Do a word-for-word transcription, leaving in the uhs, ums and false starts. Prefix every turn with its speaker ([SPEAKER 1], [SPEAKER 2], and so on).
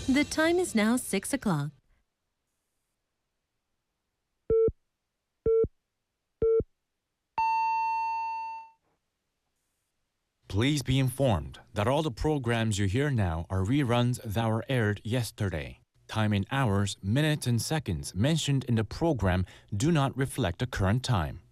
[SPEAKER 1] The time is now six o'clock.
[SPEAKER 2] Please be informed that all the programs you hear now are reruns that were aired yesterday. Time in hours, minutes, and seconds mentioned in the program do not reflect the current time.